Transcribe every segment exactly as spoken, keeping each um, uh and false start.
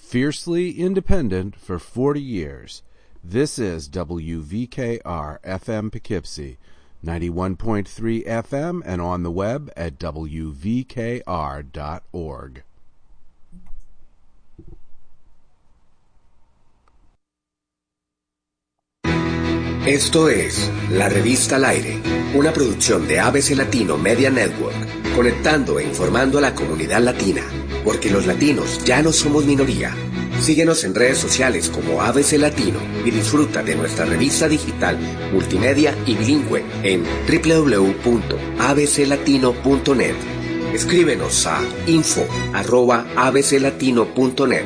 Fiercely independent for forty years. This is W V K R F M Poughkeepsie, ninety-one point three F M, and on the web at W V K R dot org. Esto es La Revista al Aire, una producción de A B C Latino Media Network, conectando e informando a la comunidad latina, porque los latinos ya no somos minoría. Síguenos en redes sociales como A B C Latino y disfruta de nuestra revista digital, multimedia y bilingüe en doble u doble u doble u punto a b c latino punto net. Escríbenos a info arroba a b c latino punto net.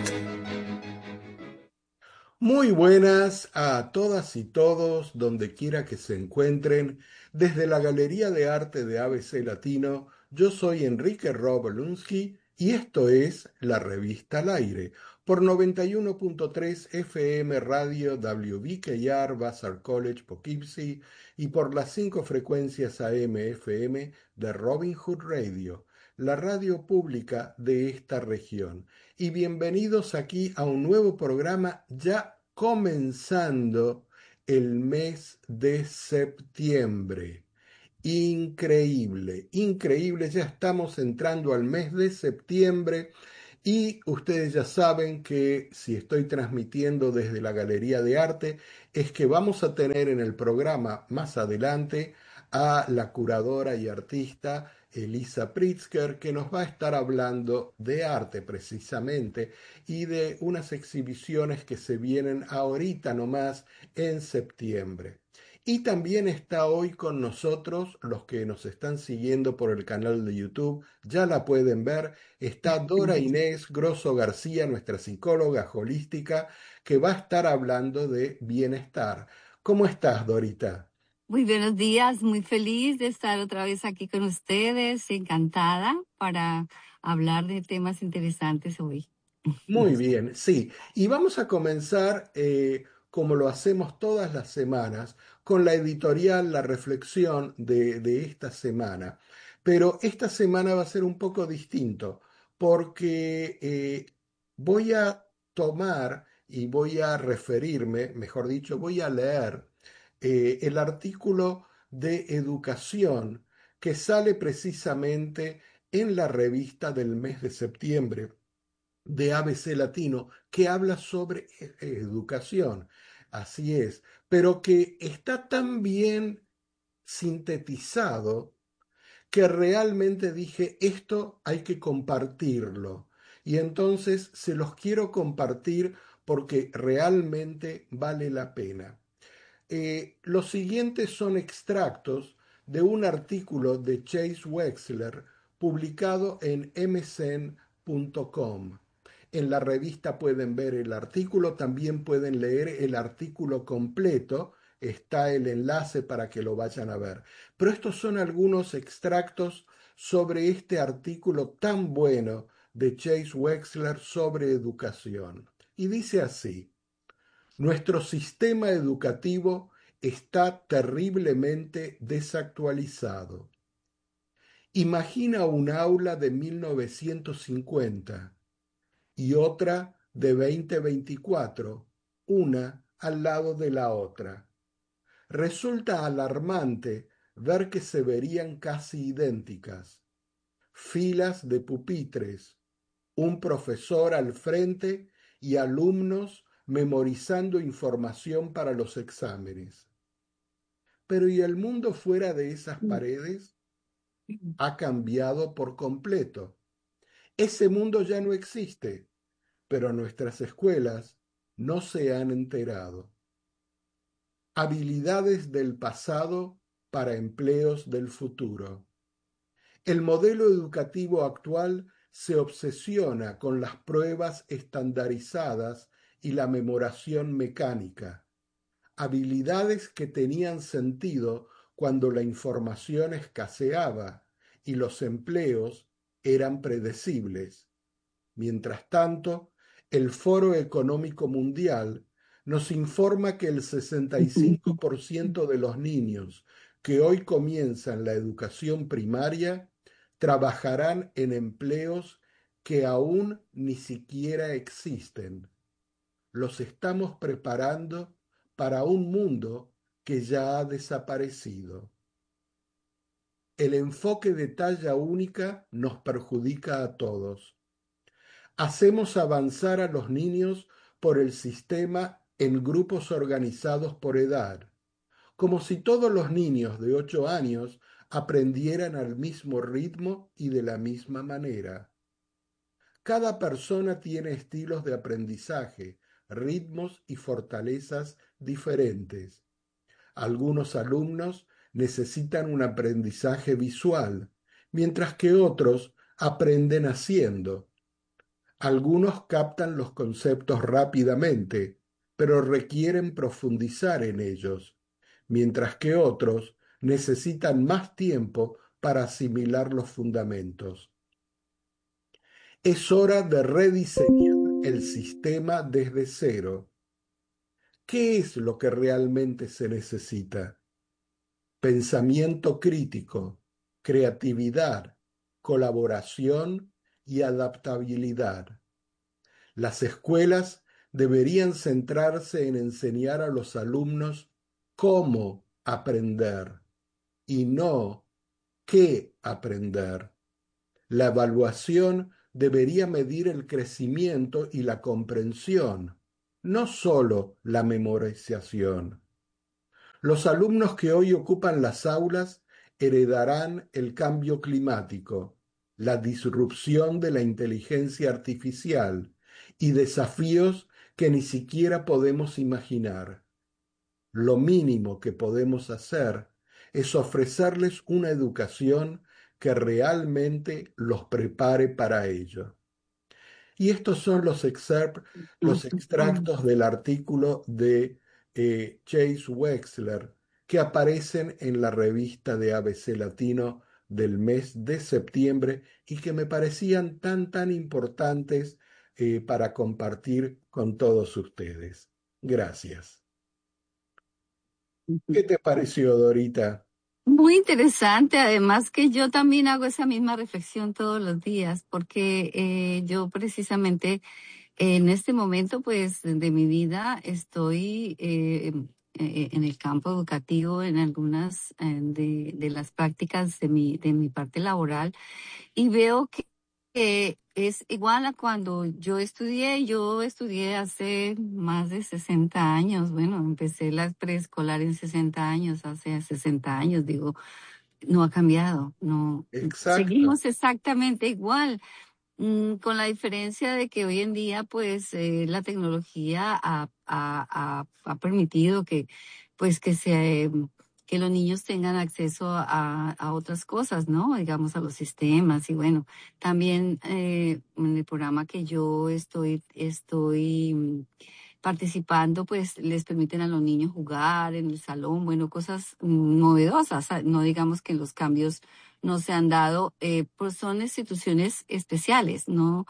Muy buenas a todas y todos, donde quiera que se encuentren. Desde la Galería de Arte de A B C Latino, yo soy Enrique Robolunski y esto es La Revista al Aire, por noventa y uno punto tres F M Radio W V K R Vassar College Poughkeepsie y por las cinco frecuencias A M F M de Robin Hood Radio, la radio pública de esta región. Y bienvenidos aquí a un nuevo programa ya comenzando el mes de septiembre. Increíble, increíble, ya estamos entrando al mes de septiembre y ustedes ya saben que si estoy transmitiendo desde la Galería de Arte es que vamos a tener en el programa más adelante a la curadora y artista Elisa Pritzker, que nos va a estar hablando de arte precisamente y de unas exhibiciones que se vienen ahorita nomás en septiembre. Y también está hoy con nosotros, los que nos están siguiendo por el canal de YouTube, ya la pueden ver, está Dora Inés Grosso García, nuestra psicóloga holística, que va a estar hablando de bienestar. ¿Cómo estás, Dorita? Muy buenos días, muy feliz de estar otra vez aquí con ustedes, encantada para hablar de temas interesantes hoy. Muy bien, sí. Y vamos a comenzar, eh, como lo hacemos todas las semanas, con la editorial, la reflexión de, de esta semana. Pero esta semana va a ser un poco distinto, porque eh, voy a tomar y voy a referirme, mejor dicho, voy a leer eh, el artículo de educación que sale precisamente en la revista del mes de septiembre de A B C Latino, que habla sobre e- educación. Así es, pero que está tan bien sintetizado que realmente dije, esto hay que compartirlo. Y entonces se los quiero compartir porque realmente vale la pena. Eh, los siguientes son extractos de un artículo de Chase Wexler publicado en m c n punto com. En la revista pueden ver el artículo, también pueden leer el artículo completo, está el enlace para que lo vayan a ver. Pero estos son algunos extractos sobre este artículo tan bueno de Chase Wexler sobre educación. Y dice así: nuestro sistema educativo está terriblemente desactualizado. Imagina un aula de mil novecientos cincuenta y otra de dos mil veinticuatro, una al lado de la otra. Resulta alarmante ver que se verían casi idénticas. Filas de pupitres, un profesor al frente y alumnos memorizando información para los exámenes. Pero ¿y el mundo fuera de esas paredes? Ha cambiado por completo. Ese mundo ya no existe, pero nuestras escuelas no se han enterado. Habilidades del pasado para empleos del futuro. El modelo educativo actual se obsesiona con las pruebas estandarizadas y la memoración mecánica, habilidades que tenían sentido cuando la información escaseaba y los empleos eran predecibles. Mientras tanto, el Foro Económico Mundial nos informa que el sesenta y cinco por ciento de los niños que hoy comienzan la educación primaria trabajarán en empleos que aún ni siquiera existen. Los estamos preparando para un mundo que ya ha desaparecido. El enfoque de talla única nos perjudica a todos. Hacemos avanzar a los niños por el sistema en grupos organizados por edad, como si todos los niños de ocho años aprendieran al mismo ritmo y de la misma manera. Cada persona tiene estilos de aprendizaje, ritmos y fortalezas diferentes. Algunos alumnos necesitan un aprendizaje visual, mientras que otros aprenden haciendo. Algunos captan los conceptos rápidamente, pero requieren profundizar en ellos, mientras que otros necesitan más tiempo para asimilar los fundamentos. Es hora de rediseñar el sistema desde cero. ¿Qué es lo que realmente se necesita? Pensamiento crítico, creatividad, colaboración y adaptabilidad. Las escuelas deberían centrarse en enseñar a los alumnos cómo aprender y no qué aprender. La evaluación debería medir el crecimiento y la comprensión, no solo la memorización. Los alumnos que hoy ocupan las aulas heredarán el cambio climático, la disrupción de la inteligencia artificial y desafíos que ni siquiera podemos imaginar. Lo mínimo que podemos hacer es ofrecerles una educación que realmente los prepare para ello. Y estos son los, excerpt, los extractos del artículo de eh, Chase Wexler que aparecen en la revista de A B C Latino del mes de septiembre y que me parecían tan, tan importantes eh, para compartir con todos ustedes. Gracias. ¿Qué te pareció, Dorita? Muy interesante, además que yo también hago esa misma reflexión todos los días, porque eh, yo precisamente en este momento, pues, de mi vida estoy eh, eh, en el campo educativo, en algunas eh, de, de las prácticas de mi, de mi parte laboral, y veo que eh, es igual a cuando yo estudié. Yo estudié hace más de sesenta años. Bueno, empecé la preescolar en sesenta años, hace sesenta años, digo, no ha cambiado, no. Exacto. Seguimos exactamente igual, mm, con la diferencia de que hoy en día, pues, eh, la tecnología ha, ha, ha, ha permitido que, pues, que se que los niños tengan acceso a, a otras cosas, ¿no? Digamos, a los sistemas. Y bueno, también eh, en el programa que yo estoy, estoy mm, participando, pues les permiten a los niños jugar en el salón, bueno, cosas mm, novedosas. No digamos que los cambios no se han dado, eh, pues son instituciones especiales, no,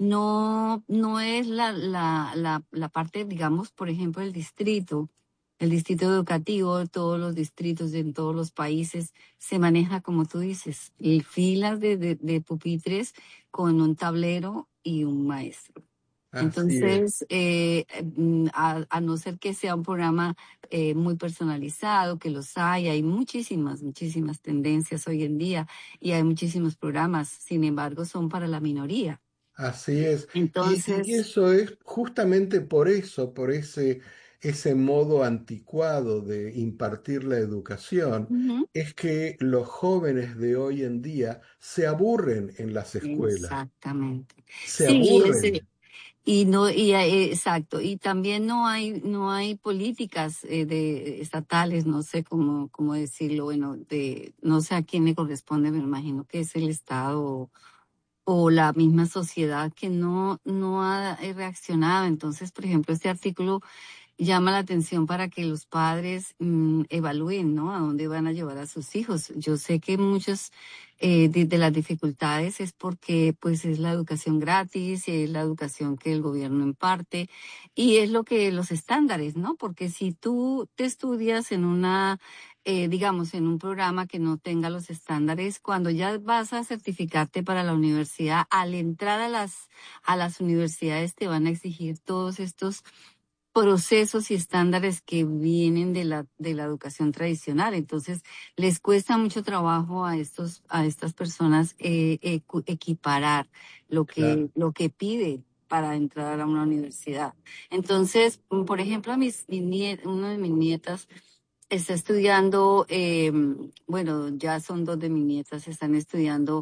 no, no es la, la, la, la parte, digamos, por ejemplo, el distrito. El distrito educativo, todos los distritos en todos los países se maneja como tú dices, y filas de, de, de pupitres con un tablero y un maestro. Así Entonces, eh, a, a no ser que sea un programa eh, muy personalizado, que los hay, hay muchísimas, muchísimas tendencias hoy en día y hay muchísimos programas, sin embargo, son para la minoría. Así es. Y, y Entonces, eso es justamente por eso, por ese, ese modo anticuado de impartir la educación, ujú, es que los jóvenes de hoy en día se aburren en las escuelas, exactamente. se Sí, ese, aburren. y no, y eh, exacto, y también no hay, no hay políticas eh, de estatales, no sé cómo, cómo decirlo, bueno, de, no sé a quién le corresponde, me imagino que es el Estado o, o la misma sociedad que no, no ha eh, reaccionado. Entonces, por ejemplo, este artículo llama la atención para que los padres mm, evalúen, ¿no? A dónde van a llevar a sus hijos. Yo sé que muchas eh, de, de las dificultades es porque pues es la educación gratis, es la educación que el gobierno imparte y es lo que los estándares, ¿no? Porque si tú te estudias en una eh, digamos, en un programa que no tenga los estándares, cuando ya vas a certificarte para la universidad, al entrar a las, a las universidades te van a exigir todos estos procesos y estándares que vienen de la, de la educación tradicional. Entonces, les cuesta mucho trabajo a estos, a estas personas eh, ecu- equiparar lo que, Claro, lo que pide para entrar a una universidad. Entonces, mm, por ejemplo, a mis, mis nie- una de mis nietas está estudiando, eh, bueno, ya son dos de mis nietas, están estudiando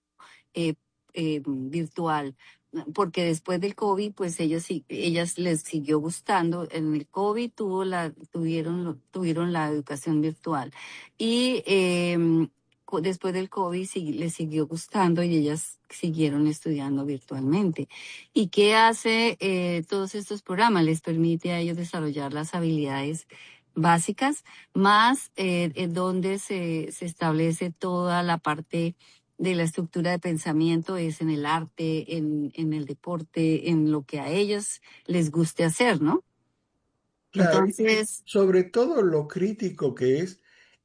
eh, eh, virtual, porque después del COVID, pues ellos sí, ellas les siguió gustando. En el COVID tuvo la, tuvieron, tuvieron la educación virtual y eh, co- después del COVID sí, les siguió gustando y ellas siguieron estudiando virtualmente. ¿Y qué hace eh, todos estos programas? Les permite a ellos desarrollar las habilidades básicas, más eh, en donde se, se establece toda la parte de la estructura de pensamiento es en el arte, en, en el deporte, en lo que a ellos les guste hacer, ¿no? claro. Y Entonces, sobre todo lo crítico que es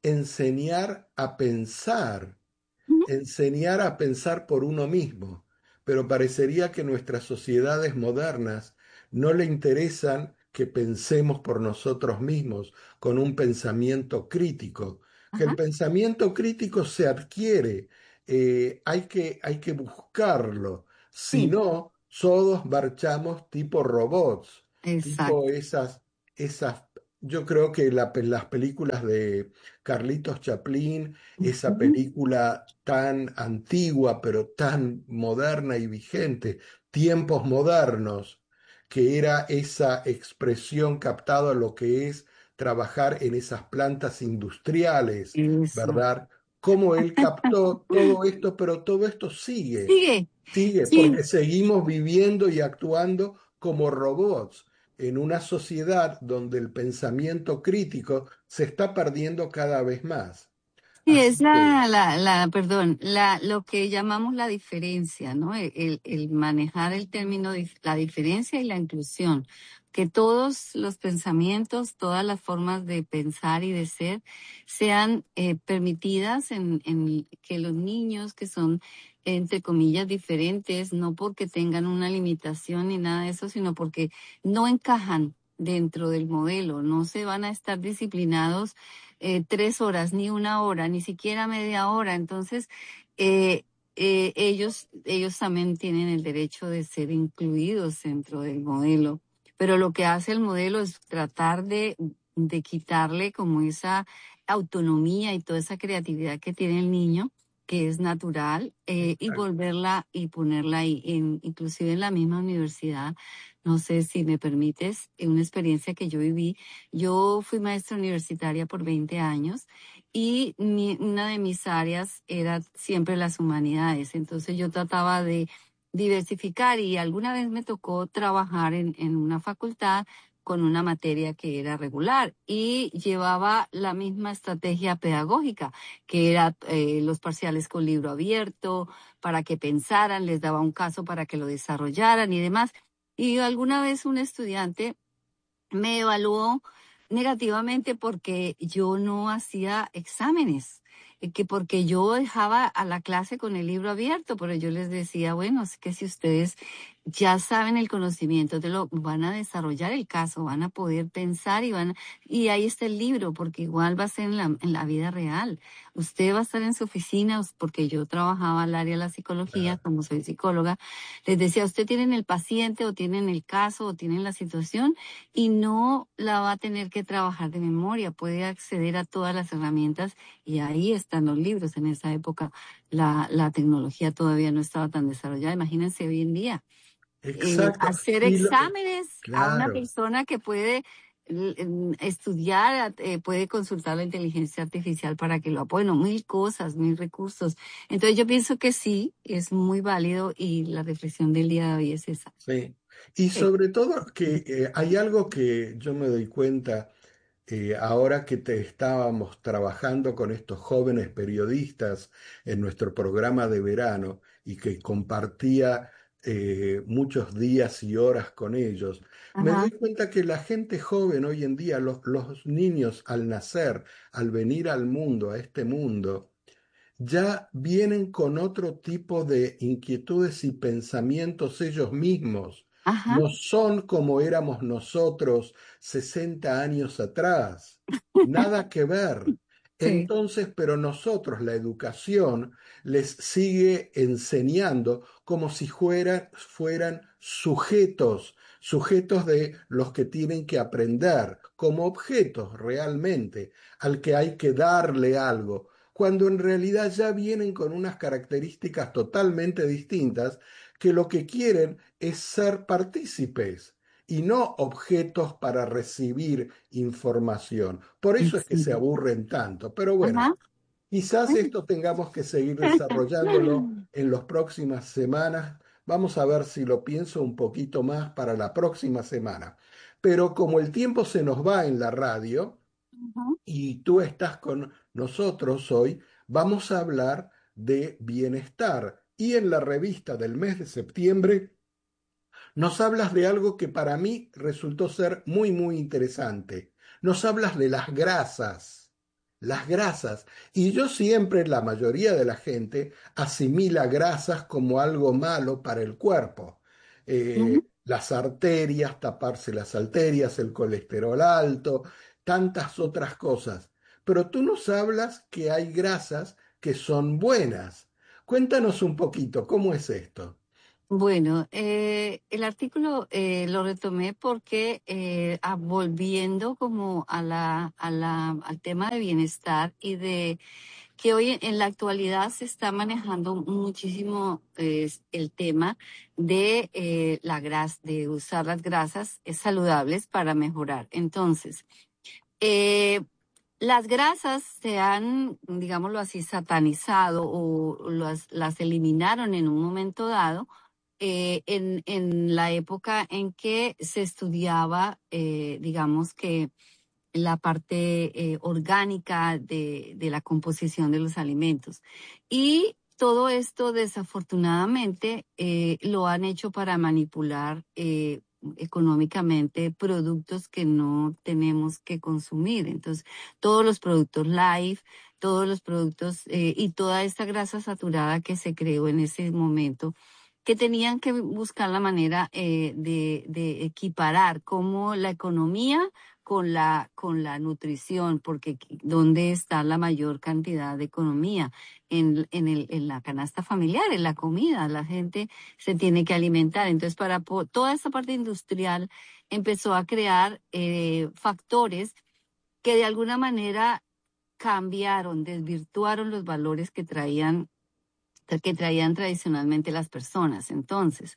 enseñar a pensar, ujú, enseñar a pensar por uno mismo. Pero parecería que nuestras sociedades modernas no le interesan que pensemos por nosotros mismos con un pensamiento crítico, que el ajá, pensamiento crítico se adquiere, eh, hay que, hay que buscarlo, si sí, no, todos marchamos tipo robots, tipo exacto. esas, esas, yo creo que la pe- las películas de Carlitos Chaplin, esa Ujú. película tan antigua pero tan moderna y vigente, Tiempos modernos, que era esa expresión captada a lo que es trabajar en esas plantas industriales, Eso. ¿verdad? Cómo él captó todo esto, pero todo esto sigue, Sigue, sigue, sí. porque seguimos viviendo y actuando como robots en una sociedad donde el pensamiento crítico se está perdiendo cada vez más. Sí, es Así que, la, la, la, perdón, la, lo que llamamos la diferencia, ¿no? El, el- el manejar el término, dif- la diferencia y la inclusión, que todos los pensamientos, todas las formas de pensar y de ser sean eh, permitidas en, en que los niños que son, entre comillas, diferentes, no porque tengan una limitación ni nada de eso, sino porque no encajan dentro del modelo, no se van a estar disciplinados eh, tres horas, ni una hora, ni siquiera media hora. Entonces, eh, eh, ellos, ellos también tienen el derecho de ser incluidos dentro del modelo. Pero lo que hace el modelo es tratar de, de quitarle como esa autonomía y toda esa creatividad que tiene el niño, que es natural, eh, y volverla y ponerla ahí, en, inclusive en la misma universidad. No sé si me permites, en una experiencia que yo viví. Yo fui maestra universitaria por veinte años y mi- una de mis áreas era siempre las humanidades. Entonces yo trataba de diversificar y alguna vez me tocó trabajar en, en una facultad con una materia que era regular y llevaba la misma estrategia pedagógica, que era eh, los parciales con libro abierto, para que pensaran, les daba un caso para que lo desarrollaran y demás. Y alguna vez un estudiante me evaluó negativamente porque yo no hacía exámenes, eh, que porque yo dejaba a la clase con el libro abierto, pero yo les decía, bueno, es que si ustedes ya saben el conocimiento, de lo van a desarrollar el caso, van a poder pensar y van, y ahí está el libro, porque igual va a ser en la, en la vida real. Usted va a estar en su oficina, us- porque yo trabajaba al área de la psicología, claro, como soy psicóloga, les decía, usted tienen el paciente o tienen el caso o tienen la situación y no la va a tener que trabajar de memoria, puede acceder a todas las herramientas y ahí están los libros. En esa época la, la tecnología todavía no estaba tan desarrollada, imagínense hoy en día. Eh, exacto. hacer Y lo, exámenes a una claro, persona que puede l- mm, estudiar, eh, puede consultar la inteligencia artificial para que lo apoye, no, mil cosas, mil recursos. Entonces yo pienso que sí, es muy válido y la reflexión del día de hoy es esa. sí. Y Eh, sobre todo que eh, hay algo que yo me doy cuenta eh, ahora que te estábamos trabajando con estos jóvenes periodistas en nuestro programa de verano y que compartía eh, muchos días y horas con ellos, me doy Ajá, cuenta que la gente joven hoy en día, los, los niños al nacer, al venir al mundo, a este mundo, ya vienen con otro tipo de inquietudes y pensamientos ellos mismos. ajá, No son como éramos nosotros sesenta años atrás. Nada que ver. sí. Entonces, pero nosotros, la educación, les sigue enseñando como si fuera- fueran sujetos, sujetos de los que tienen que aprender, como objetos realmente, al que hay que darle algo cuando en realidad ya vienen con unas características totalmente distintas que lo que quieren es ser partícipes y no objetos para recibir información. Por eso es que se Sí. aburren tanto. Pero bueno, Ajá. quizás esto tengamos que seguir desarrollándolo en las próximas semanas. Vamos a ver si lo pienso un poquito más para la próxima semana. Pero como el tiempo se nos va en la radio, Ujú. y tú estás con nosotros hoy, vamos a hablar de bienestar. Y en la revista del mes de septiembre nos hablas de algo que para mí resultó ser muy, muy interesante. Nos hablas de las grasas, las grasas. Y yo siempre, la mayoría de la gente, asimila grasas como algo malo para el cuerpo. Ujú. Eh, las arterias, taparse las arterias, el colesterol alto, tantas otras cosas. Pero tú nos hablas que hay grasas que son buenas. Cuéntanos un poquito, ¿cómo es esto? Bueno, eh, el artículo eh, lo retomé porque eh, ah, volviendo como a la, a la, al tema de bienestar y de que hoy en la actualidad se está manejando muchísimo eh, el tema de eh, la grasa, de usar las grasas eh, saludables para mejorar. Entonces, eh, las grasas se han, digámoslo así, satanizado o las, las eliminaron en un momento dado eh, en, en la época en que se estudiaba, eh, digamos que la parte eh, orgánica de, de la composición de los alimentos. Y todo esto, desafortunadamente, eh, lo han hecho para manipular eh, económicamente productos que no tenemos que consumir. Entonces, todos los productos live, todos los productos eh, y toda esta grasa saturada que se creó en ese momento, que tenían que buscar la manera eh, de, de equiparar cómo la economía con la, con la nutrición, porque ¿dónde está la mayor cantidad de economía? En, en, el, en la canasta familiar, en la comida, la gente se tiene que alimentar. Entonces, para po- toda esa parte industrial empezó a crear eh, factores que de alguna manera cambiaron, desvirtuaron los valores que traían que traían tradicionalmente las personas. Entonces,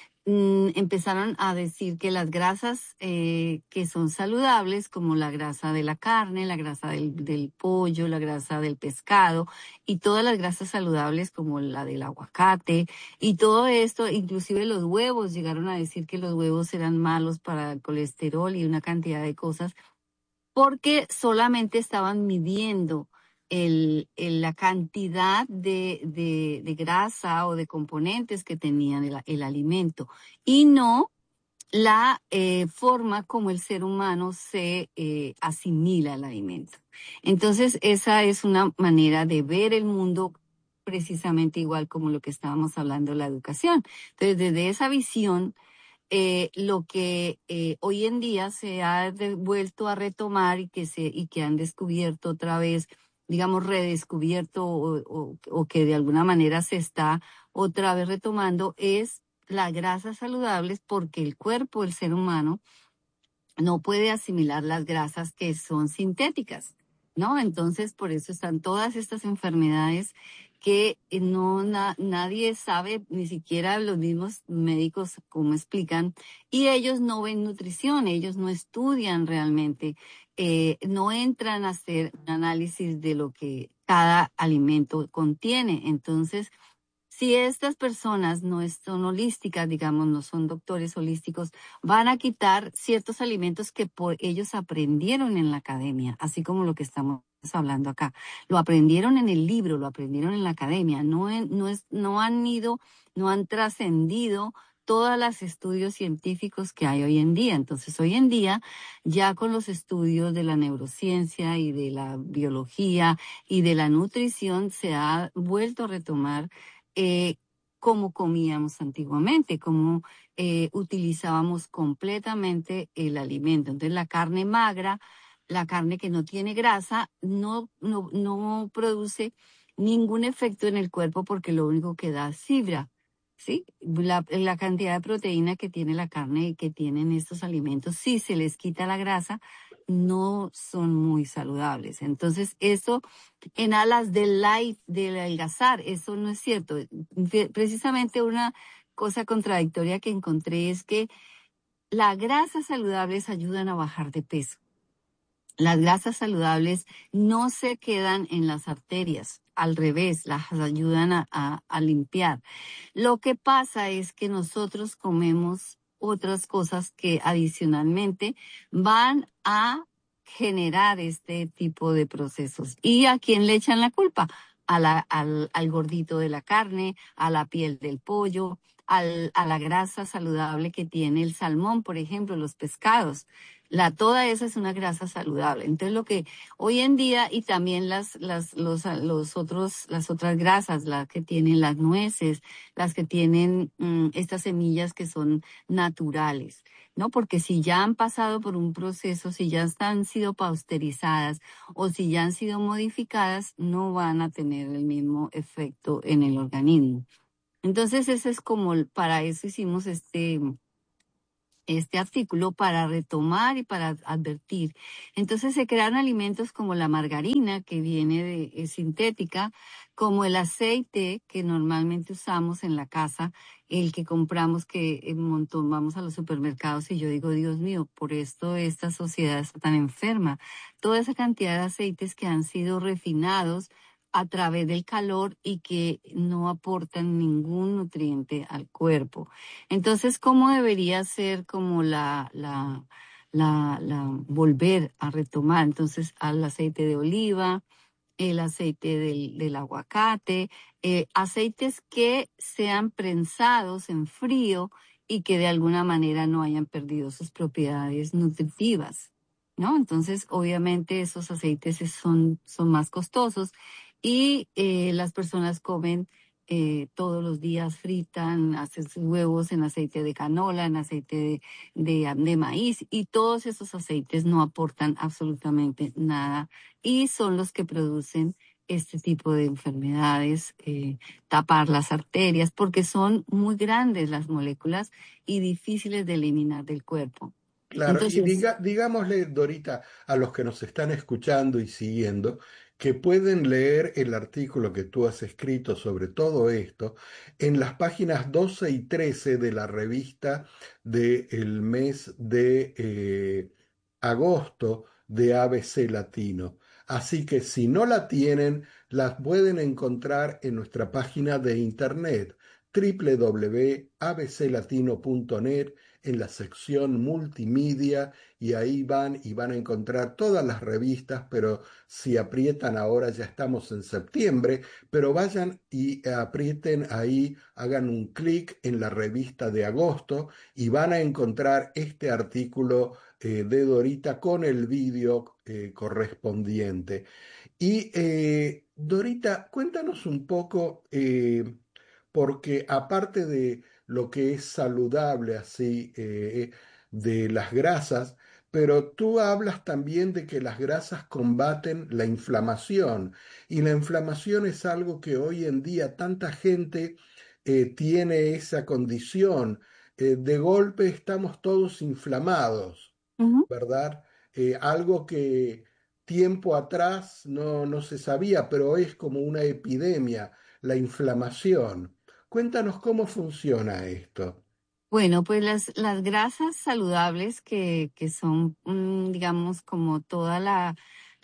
mm, empezaron a decir que las grasas eh, que son saludables, como la grasa de la carne, la grasa del, del pollo, la grasa del pescado y todas las grasas saludables como la del aguacate y todo esto, inclusive los huevos, llegaron a decir que los huevos eran malos para el colesterol y una cantidad de cosas porque solamente estaban midiendo el, el- la cantidad de, de- de grasa o de componentes que tenían el, el alimento y no la eh, forma como el ser humano se eh, asimila el alimento. Entonces, esa es una manera de ver el mundo precisamente igual como lo que estábamos hablando de la educación. Entonces, desde esa visión, eh, lo que eh, hoy en día se ha de- vuelto a retomar y que, se, y que han descubierto otra vez, digamos, redescubierto o, o, o que de alguna manera se está otra vez retomando es las grasas saludables porque el cuerpo, el ser humano, no puede asimilar las grasas que son sintéticas, ¿no? Entonces, por eso están todas estas enfermedades que eh, no na- nadie sabe, ni siquiera los mismos médicos cómo explican, y ellos no ven nutrición, ellos no estudian realmente, eh, no entran a hacer un análisis de lo que cada alimento contiene. Entonces, Si estas personas no son holísticas, digamos, no son doctores holísticos, van a quitar ciertos alimentos que por ellos aprendieron en la academia, así como lo que estamos hablando acá. Lo aprendieron en el libro, lo aprendieron en la academia, no, en- no, es, no han ido, no han trascendido todos los estudios científicos que hay hoy en día. Entonces, hoy en día, ya con los estudios de la neurociencia y de la biología y de la nutrición, se ha vuelto a retomar eh, cómo comíamos antiguamente, cómo eh, utilizábamos completamente el alimento. Entonces, la carne magra, la carne que no tiene grasa, no, no, no produce ningún efecto en el cuerpo porque lo único que da es fibra. ¿Sí? La, la cantidad de proteína que tiene la carne y que tienen estos alimentos, si se les quita la grasa, no son muy saludables. Entonces, eso en alas del light, del adelgazar, eso no es cierto. Fe- Precisamente una cosa contradictoria que encontré es que las grasas saludables ayudan a bajar de peso. Las grasas saludables no se quedan en las arterias, al revés, las ayudan a, a- a limpiar. Lo que pasa es que nosotros comemos otras cosas que adicionalmente van a generar este tipo de procesos. ¿Y a quién le echan la culpa? A la- al, al gordito de la carne, a la piel del pollo, al- a la grasa saludable que tiene el salmón, por ejemplo, los pescados. La, toda esa es una grasa saludable. Entonces, lo que hoy en día, y también las, las, los, los otros, las otras grasas, las que tienen las nueces, las que tienen mm, estas semillas que son naturales, ¿no? Porque si ya han pasado por un proceso, si ya han sido pasteurizadas o si ya han sido modificadas, no van a tener el mismo efecto en el organismo. Entonces, eso es como, el- para eso hicimos este este artículo para retomar y para advertir. Entonces se crearon alimentos como la margarina, que viene de es sintética, como el aceite que normalmente usamos en la casa, el que compramos que un montón vamos a los supermercados y yo digo, Dios mío, por esto esta sociedad está tan enferma. Toda esa cantidad de aceites que han sido refinados a través del calor y que no aportan ningún nutriente al cuerpo. Entonces, ¿cómo debería ser como la, la, la, la volver a retomar? Entonces, al aceite de oliva, el aceite del, del aguacate, eh, aceites que sean prensados en frío y que de alguna manera no hayan perdido sus propiedades nutritivas, ¿no? Entonces, obviamente, esos aceites es- son, son más costosos y eh, las personas comen eh, todos los días, fritan, hacen sus huevos en aceite de canola, en aceite de, de, de maíz, y todos esos aceites no aportan absolutamente nada y son los que producen este tipo de enfermedades, eh, tapar las arterias, porque son muy grandes las moléculas y difíciles de eliminar del cuerpo. Claro, y Entonces, diga, digámosle, Dorita, a los que nos están escuchando y siguiendo, que pueden leer el artículo que tú has escrito sobre todo esto en las páginas doce y trece de la revista del mes de eh, agosto de A B C Latino. Así que si no la tienen, las pueden encontrar en nuestra página de internet w w w punto a b c latino punto net en la sección multimedia y ahí van y van a encontrar todas las revistas, pero si aprietan ahora ya estamos en septiembre, pero vayan y aprieten ahí, hagan un clic en la revista de agosto y van a encontrar este artículo eh, de Dorita con el vídeo eh, correspondiente. Y eh, Dorita, cuéntanos un poco, eh, porque aparte de lo que es saludable así, eh, de las grasas, pero tú hablas también de que las grasas combaten la inflamación y la inflamación es algo que hoy en día tanta gente eh, tiene esa condición. Eh, de golpe estamos todos inflamados, ujú. ¿verdad? Eh, algo que tiempo atrás no, no se sabía, pero es como una epidemia, la inflamación. Cuéntanos cómo funciona esto. Bueno, pues las, las grasas saludables que, que son, mm, digamos, como toda la, la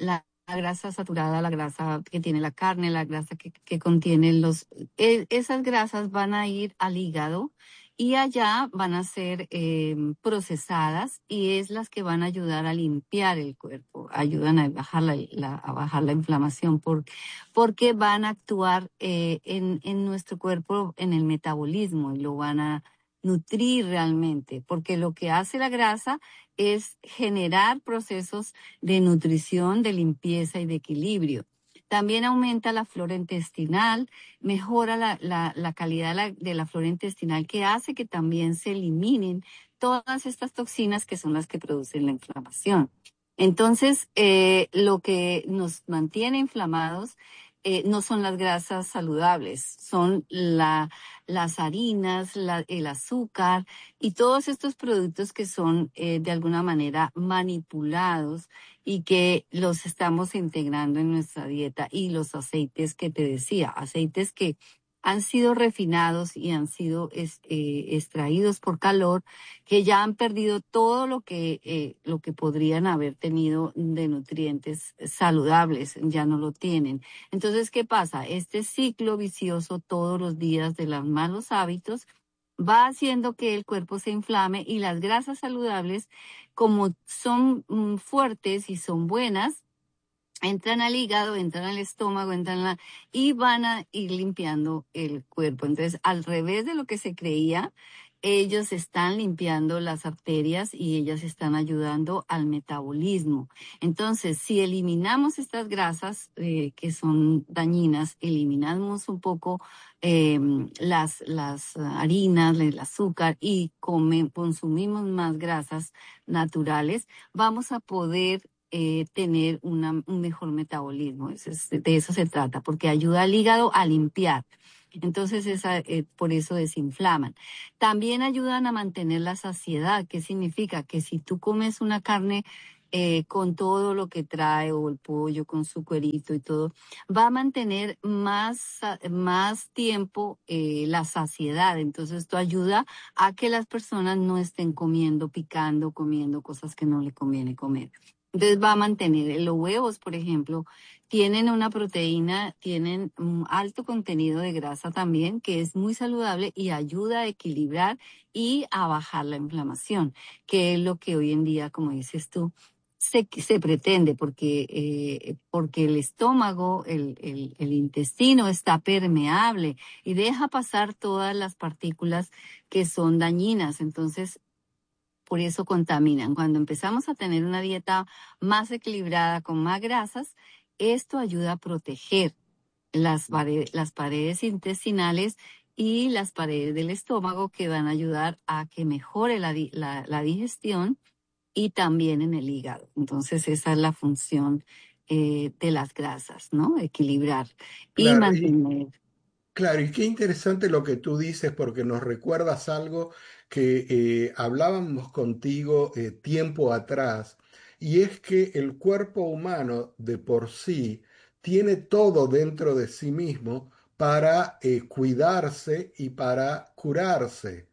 la grasa saturada, la grasa que tiene la carne, la grasa que, que contiene los... eh, esas grasas van a ir al hígado y allá van a ser eh, procesadas y es las que van a ayudar a limpiar el cuerpo, ayudan a bajar la, la- a bajar la inflamación por- porque van a actuar eh, en, en nuestro cuerpo en el metabolismo y lo van a nutrir realmente, porque lo que hace la grasa es generar procesos de nutrición, de limpieza y de equilibrio. También aumenta la flora intestinal, mejora la, la, la calidad de la, de la flora intestinal, que hace que también se eliminen todas estas toxinas que son las que producen la inflamación. Entonces, eh, lo que nos mantiene inflamados eh, no son las grasas saludables, son la, las harinas, la, el azúcar, y todos estos productos que son eh, de alguna manera manipulados y que los estamos integrando en nuestra dieta, y los aceites que te decía, aceites que han sido refinados y han sido es, eh, extraídos por calor, que ya han perdido todo lo que, eh, lo que podrían haber tenido de nutrientes saludables, ya no lo tienen. Entonces, ¿qué pasa? Este ciclo vicioso todos los días de los malos hábitos va haciendo que el cuerpo se inflame, y las grasas saludables, como son mm, fuertes y son buenas, entran al hígado, entran al estómago, entran a la, y van a ir limpiando el cuerpo. Entonces, al revés de lo que se creía, ellos están limpiando las arterias y ellas están ayudando al metabolismo. Entonces, si eliminamos estas grasas eh, que son dañinas, eliminamos un poco eh, las, las harinas, el azúcar, y come, consumimos más grasas naturales, vamos a poder eh, tener una, un mejor metabolismo. Eso es, de eso se trata, porque ayuda al hígado a limpiar. Entonces, esa, eh, por eso desinflaman. También ayudan a mantener la saciedad. ¿Qué significa? Que si tú comes una carne eh, con todo lo que trae, o el pollo con su cuerito y todo, va a mantener más, más tiempo eh, la saciedad. Entonces, esto ayuda a que las personas no estén comiendo, picando, comiendo cosas que no le conviene comer. Entonces va a mantener. Los huevos, por ejemplo, tienen una proteína, tienen un alto contenido de grasa también, que es muy saludable y ayuda a equilibrar y a bajar la inflamación, que es lo que hoy en día, como dices tú, se, se pretende, porque, eh, porque el estómago, el, el, el intestino está permeable y deja pasar todas las partículas que son dañinas. Entonces, por eso contaminan. Cuando empezamos a tener una dieta más equilibrada, con más grasas, esto ayuda a proteger las, pare- las paredes intestinales y las paredes del estómago, que van a ayudar a que mejore la, di- la, la digestión, y también en el hígado. Entonces, esa es la función eh, de las grasas, ¿no? Equilibrar y Claro, y mantener. claro, y qué interesante lo que tú dices, porque nos recuerdas algo que eh, hablábamos contigo eh, tiempo atrás, y es que el cuerpo humano de por sí tiene todo dentro de sí mismo para eh, cuidarse y para curarse.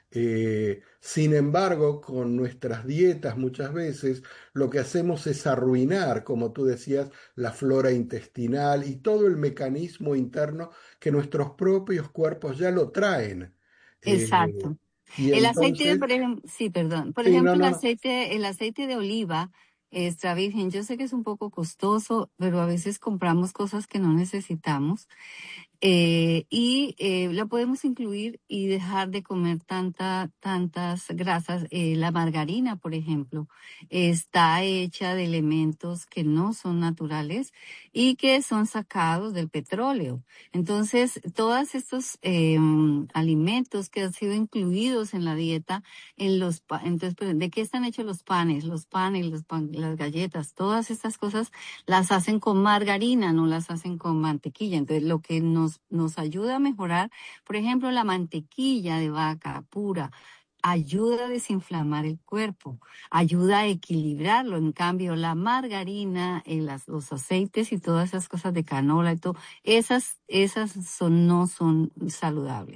Eh, sin embargo, con nuestras dietas muchas veces lo que hacemos es arruinar, como tú decías, la flora intestinal y todo el mecanismo interno que nuestros propios cuerpos ya lo traen. Eh, Exacto. y El aceite, entonces, por ejemplo, sí, perdón. Por sí, no, ejemplo, el no, no. aceite, el aceite de oliva extra virgen, yo sé que es un poco costoso, pero a veces compramos cosas que no necesitamos. Eh, y eh, la podemos incluir y dejar de comer tanta, tantas grasas. Eh, la margarina, por ejemplo, está hecha de elementos que no son naturales y que son sacados del petróleo. Entonces, todos estos eh, alimentos que han sido incluidos en la dieta, en los pa- entonces, pues, ¿de qué están hechos los panes? Los panes, los pan- las galletas, todas estas cosas las hacen con margarina, no las hacen con mantequilla. Entonces, lo que nos, nos ayuda a mejorar, por ejemplo, la mantequilla de vaca pura, ayuda a desinflamar el cuerpo, ayuda a equilibrarlo. En cambio, la margarina, eh, las- los aceites y todas esas cosas de canola y todo, esas, esas son, no son saludables.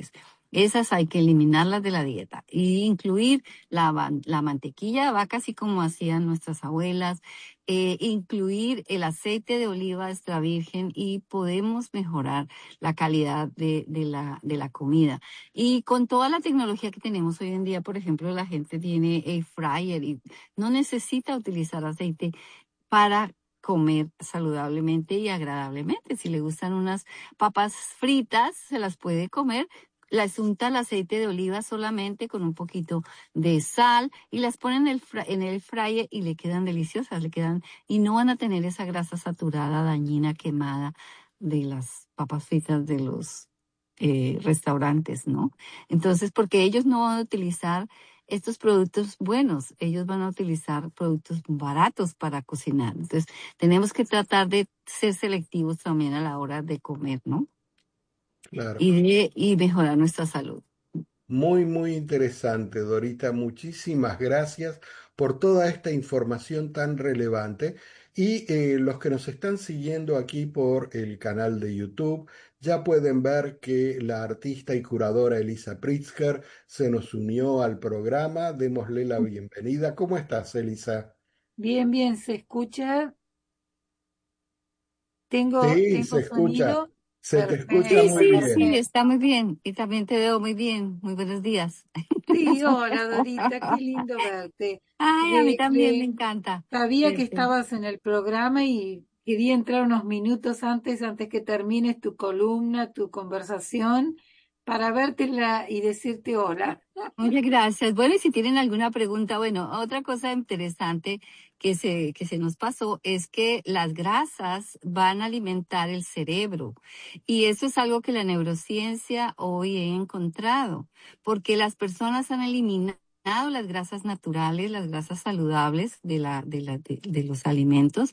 Esas hay que eliminarlas de la dieta y incluir la, va- la mantequilla de vaca, así como hacían nuestras abuelas, eh, incluir el aceite de oliva extra virgen y podemos mejorar la calidad de, de la, de la comida. Y con toda la tecnología que tenemos hoy en día, por ejemplo, la gente tiene air fryer y no necesita utilizar aceite para comer saludablemente y agradablemente. Si le gustan unas papas fritas, se las puede comer. Las unta el aceite de oliva solamente con un poquito de sal y las pone en el, fra- en el fryer y le quedan deliciosas, le quedan y no van a tener esa grasa saturada, dañina, quemada de las papas fritas de los eh, restaurantes, ¿no? Entonces, porque ellos no van a utilizar estos productos buenos, ellos van a utilizar productos baratos para cocinar. Entonces, tenemos que tratar de ser selectivos también a la hora de comer, ¿no? Claro. Y, de- y mejorar nuestra salud. Muy, muy interesante, Dorita. Muchísimas gracias por toda esta información tan relevante. Y eh, los que nos están siguiendo aquí por el canal de YouTube ya pueden ver que la artista y curadora Elisa Pritzker se nos unió al programa. Démosle la bienvenida. ¿Cómo estás, Elisa? Bien, bien, se escucha. Tengo, Sí, se tengo escucha. sonido. Se te escucha Sí, Perfecto, muy sí, sí, bien. perfecto. está muy bien. Y también te veo muy bien. Muy buenos días. Sí, hola Dorita, qué lindo verte. Ay, a mí Le, también me le encanta sabía que verte. estabas en el programa y quería entrar unos minutos antes, antes que termines tu columna, tu conversación, para vértela y decirte hola. Muchas gracias. Bueno, y si tienen alguna pregunta, bueno, otra cosa interesante que se, que se nos pasó es que las grasas van a alimentar el cerebro. Y eso es algo que la neurociencia hoy he encontrado, porque las personas han eliminado las grasas naturales, las grasas saludables de la, de la, de de los alimentos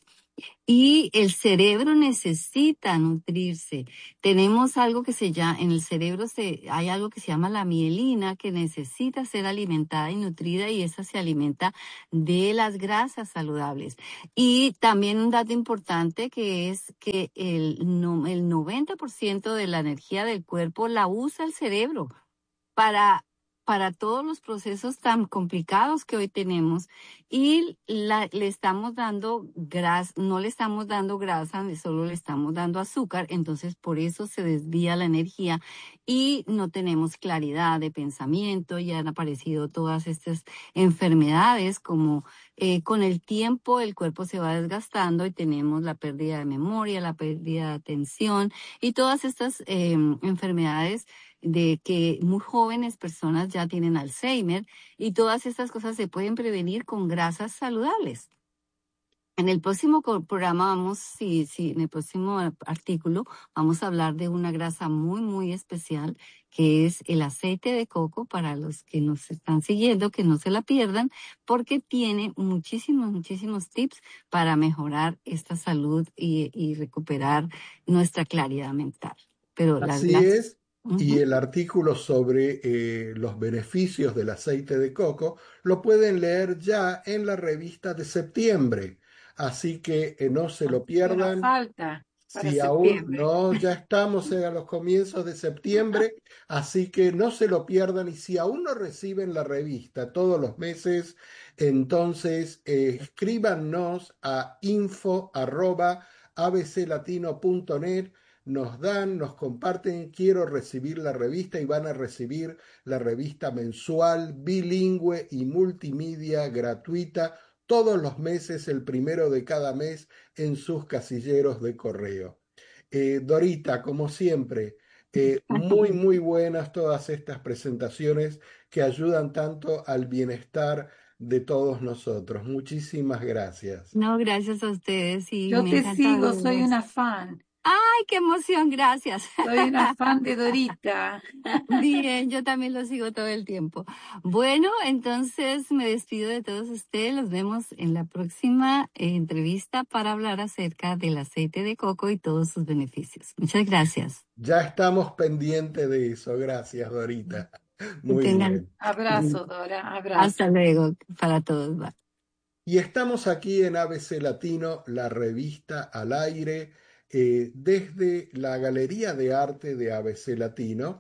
y el cerebro necesita nutrirse. Tenemos algo que se llama, en el cerebro se, hay algo que se llama la mielina que necesita ser alimentada y nutrida y esa se alimenta de las grasas saludables. Y también un dato importante que es que el, no, el noventa por ciento de la energía del cuerpo la usa el cerebro para, para todos los procesos tan complicados que hoy tenemos y la- le estamos dando grasa, no le estamos dando grasa, solo le estamos dando azúcar, entonces por eso se desvía la energía y no tenemos claridad de pensamiento y han aparecido todas estas enfermedades como eh, con el tiempo el cuerpo se va desgastando y tenemos la pérdida de memoria, la pérdida de atención y todas estas em, enfermedades de que muy jóvenes personas ya tienen Alzheimer y todas estas cosas se pueden prevenir con grasas saludables. En el próximo co- programa vamos, sí, sí, en el próximo a- artículo vamos a hablar de una grasa muy, muy especial que es el aceite de coco para los que nos están siguiendo, que no se la pierdan, porque tiene muchísimos, muchísimos tips para mejorar esta salud y, y recuperar nuestra claridad mental. Pero las Así grasas. es, y el artículo sobre eh, los beneficios del aceite de coco lo pueden leer ya en la revista de septiembre, así que eh, no se lo Que nos pierdan. falta para Si aún septiembre. no, ya estamos eh, a los comienzos de septiembre, así que no se lo pierdan. Y si aún no reciben la revista todos los meses, entonces eh, escríbanos a info arroba abclatino.net. Nos dan, nos comparten, quiero recibir la revista y van a recibir la revista mensual, bilingüe y multimedia gratuita todos los meses, el primero de cada mes en sus casilleros de correo. Eh, Dorita, como siempre, eh, muy, muy buenas todas estas presentaciones que ayudan tanto al bienestar de todos nosotros. Muchísimas gracias. No, gracias a ustedes y Yo me te encanta sigo, soy verlos. una fan, ¡Ay, qué emoción! Gracias. soy una fan de Dorita. Bien, yo también los sigo todo el tiempo. Bueno, entonces me despido de todos ustedes. Los vemos en la próxima eh, entrevista para hablar acerca del aceite de coco y todos sus beneficios. Muchas gracias. Ya estamos pendientes de eso. Gracias, Dorita. Que Muy tengan bien. Abrazo, Dora, hasta abrazo. luego para todos. Bye. Y estamos aquí en A B C Latino, la revista al aire, eh, desde la Galería de Arte de A B C Latino.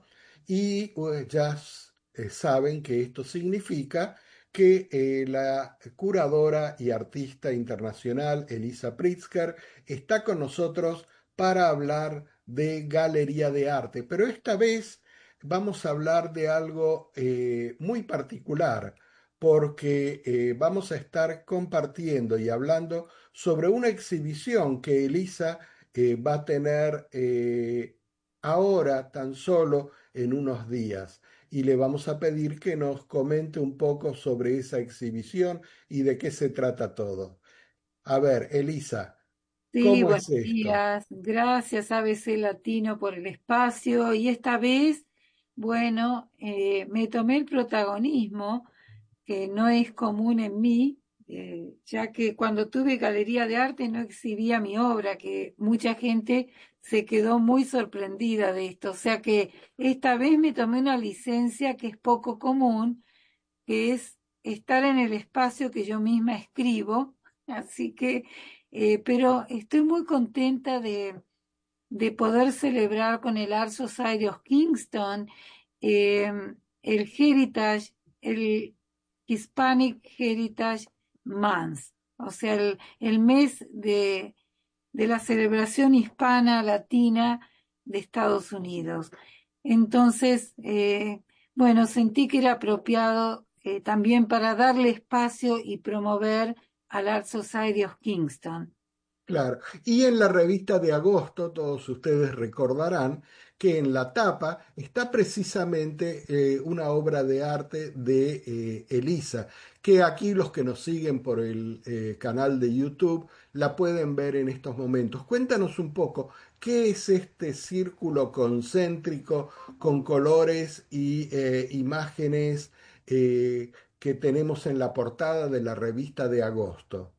y eh, ya eh, saben que esto significa que eh, la curadora y artista internacional Elisa Pritzker está con nosotros para hablar de galería de arte, pero esta vez vamos a hablar de algo eh, muy particular, porque eh, vamos a estar compartiendo y hablando sobre una exhibición que Elisa eh, va a tener eh, ahora tan solo en unos días. Y le vamos a pedir que nos comente un poco sobre esa exhibición y de qué se trata todo. A ver, Elisa, Sí, ¿cómo buenos es esto? días. Gracias A B C Latino por el espacio. Y esta vez, bueno, eh, me tomé el protagonismo, que no es común en mí, eh, ya que cuando tuve galería de arte no exhibía mi obra, que mucha gente se quedó muy sorprendida de esto. O sea que esta vez me tomé una licencia que es poco común, que es estar en el espacio que yo misma escribo. Así que, eh, pero estoy muy contenta de, de poder celebrar con el Art Society of Kingston eh, el Heritage, el Hispanic Heritage Month, o sea, el, el mes de, de la celebración hispana latina de Estados Unidos. Entonces, eh, bueno, sentí que era apropiado eh, también para darle espacio y promover al Art Society of Kingston. Claro. Y en la revista de agosto, todos ustedes recordarán que en la tapa está precisamente eh, una obra de arte de eh, Elisa, que aquí los que nos siguen por el eh, canal de YouTube la pueden ver en estos momentos. Cuéntanos un poco, ¿qué es este círculo concéntrico con colores y eh, imágenes eh, que tenemos en la portada de la revista de agosto?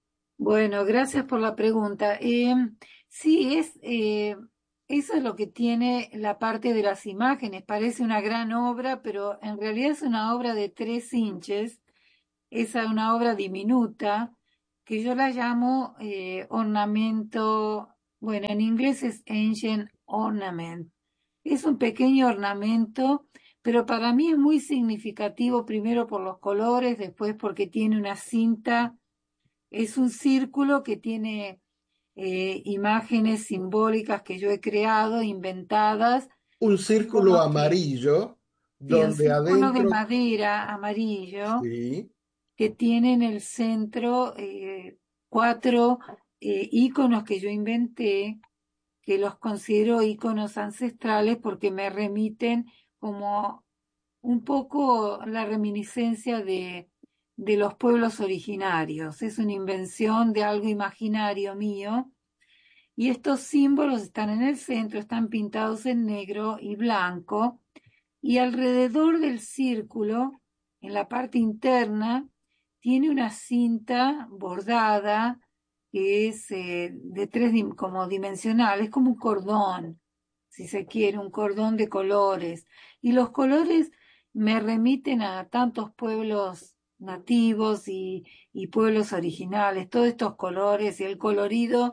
Bueno, gracias por la pregunta. Eh, sí, es, eh, eso es lo que tiene la parte de las imágenes. Parece una gran obra, pero en realidad es una obra de tres inches. Es una obra diminuta que yo la llamo eh, ornamento, bueno, en inglés es ancient ornament. Es un pequeño ornamento, pero para mí es muy significativo, primero por los colores, después porque tiene una cinta. Es un círculo que tiene eh, imágenes simbólicas que yo he creado, inventadas, Un con círculo los que, amarillo sí, un donde círculo de adentro, madera amarillo sí, que tiene en el centro eh, cuatro eh, íconos que yo inventé, que los considero íconos ancestrales porque me remiten como un poco la reminiscencia de, de los pueblos originarios. Es una invención de algo imaginario mío. Y estos símbolos están en el centro, están pintados en negro y blanco. Y alrededor del círculo, en la parte interna, tiene una cinta bordada que es eh, de tres dim- como dimensional, es como un cordón, si se quiere, un cordón de colores. Y los colores me remiten a tantos pueblos nativos y, y pueblos originales, todos estos colores y el colorido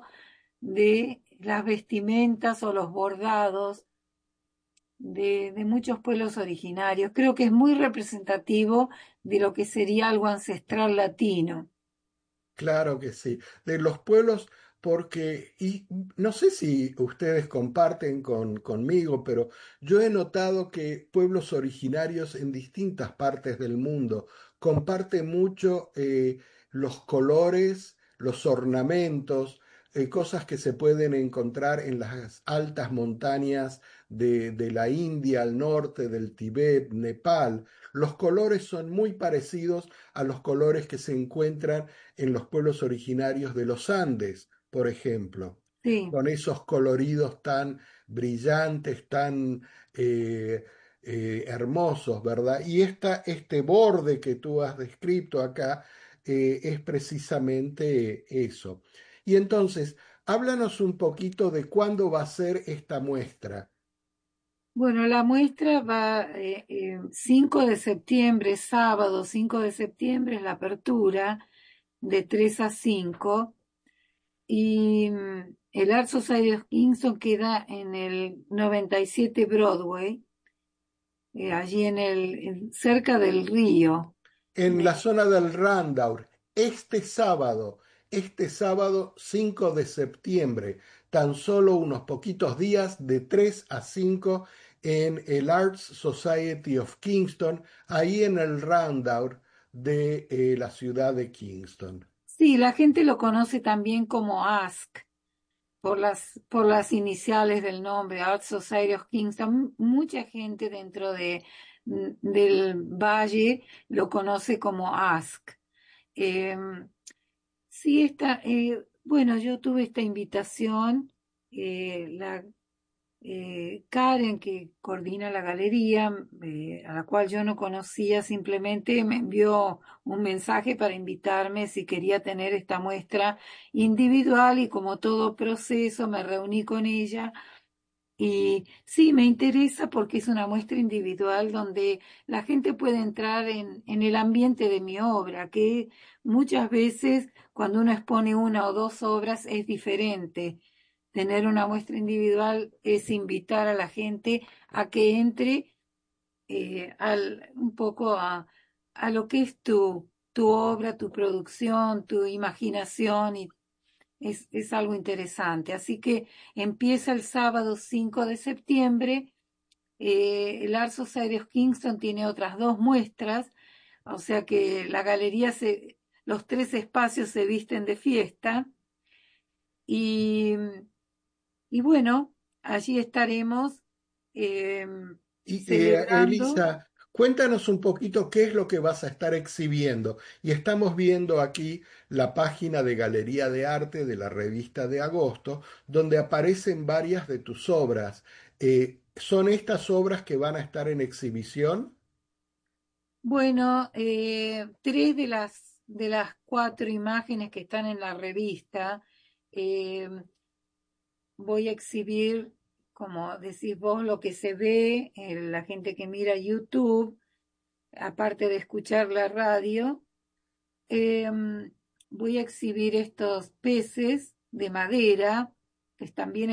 de las vestimentas o los bordados de, de muchos pueblos originarios. Creo que es muy representativo de lo que sería algo ancestral latino. claro que sí, de los pueblos, porque, y no sé si ustedes comparten con, conmigo, pero yo he notado que pueblos originarios en distintas partes del mundo comparten mucho eh, los colores, los ornamentos, eh, cosas que se pueden encontrar en las altas montañas de, de la India al norte, del Tibet, Nepal. Los colores son muy parecidos a los colores que se encuentran en los pueblos originarios de los Andes, por ejemplo, Sí. con esos coloridos tan brillantes, tan eh, eh, hermosos, ¿verdad? Y esta, este borde que tú has descrito acá eh, es precisamente eso. Y entonces, háblanos un poquito de cuándo va a ser esta muestra. Bueno, la muestra va eh, eh, cinco de septiembre, sábado cinco de septiembre es la apertura de tres a cinco y mm, el Art Society of Kingston queda en el noventa y siete Broadway eh, allí en el, en- cerca del río. En De, la zona del Randaur, este sábado, este sábado cinco de septiembre, tan solo unos poquitos días, de tres a cinco en el Arts Society of Kingston, ahí en el Randaur de eh, la ciudad de Kingston. sí, la gente lo conoce también como Ask, por las, por las iniciales del nombre, Art Society of Kingston. Mucha gente dentro de, del valle lo conoce como Ask. Eh, sí, esta, eh, bueno, yo tuve esta invitación, eh, la eh, Karen, que coordina la galería, eh, a la cual yo no conocía, simplemente me envió un mensaje para invitarme si quería tener esta muestra individual y como todo proceso me reuní con ella. Y sí, me interesa porque es una muestra individual donde la gente puede entrar en, en el ambiente de mi obra, que muchas veces cuando uno expone una o dos obras es diferente. Tener una muestra individual es invitar a la gente a que entre eh, al, un poco a, a lo que es tu, tu obra, tu producción, tu imaginación y es, es algo interesante. Así que empieza el sábado cinco de septiembre. Eh, el Art Society of Kingston tiene otras dos muestras, o sea que la galería se, los tres espacios se visten de fiesta y, y bueno, allí estaremos eh, Y eh, celebrando. Elisa, cuéntanos un poquito qué es lo que vas a estar exhibiendo. Y estamos viendo aquí la página de Galería de Arte de la revista de agosto, donde aparecen varias de tus obras. Eh, ¿son estas obras que van a estar en exhibición? Bueno, eh, tres de las, de las cuatro imágenes que están en la revista, eh, voy a exhibir, como decís vos, lo que se ve, eh, la gente que mira YouTube, aparte de escuchar la radio. Em, voy a exhibir estos peces de madera, que están bien